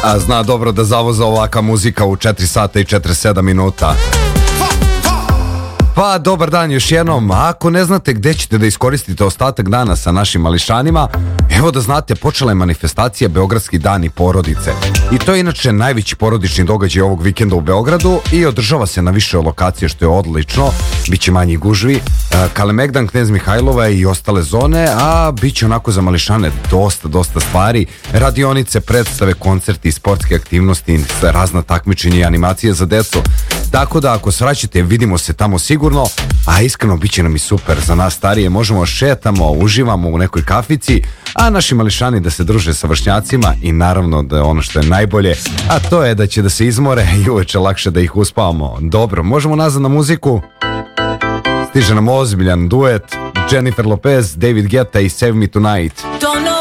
A zna dobro da zavoza ovaka muzika u 4 sata i 47 minuta. Pa dobar dan još jednom. Ako ne znate gde ćete da iskoristite ostatak dana sa našim mališanima, evo da znate, počela je manifestacija Beogradski dani porodice. I to je inače najveći porodični događaj ovog vikenda u Beogradu i održava se na više lokacije, što je odlično. Biće manji gužvi, Kalemegdan, Knez Mihajlova i ostale zone, a biće onako za mališane dosta stvari. Radionice, predstave, koncerti, sportske aktivnosti, razna takmičenja i animacije za decu. Tako da ako svraćate, vidimo se tamo sigurno, a iskreno bit će nam i super. Za nas starije možemo šetamo, uživamo u nekoj kafici, a naši mališani da se druže sa vršnjacima i naravno da je ono što je najbolje, a to je da će da se izmore i uveče lakše da ih uspavamo. Dobro, možemo nazad na muziku. Stiže nam ozbiljan duet, Jennifer Lopez, David Guetta i Save Me Tonight.